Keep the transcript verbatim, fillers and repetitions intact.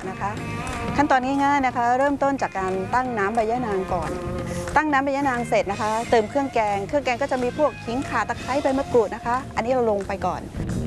นะคะ ขั้นตอนง่ายๆนะคะเริ่มต้นจากการตั้งน้ำใบยะนางก่อนตั้งน้ำใบยะนางเสร็จนะคะเติมเครื่องแกงเครื่องแกงก็จะมีพวกขิงข่าตะไคร้ใบมะกรูดนะคะอันนี้เราลงไปก่อน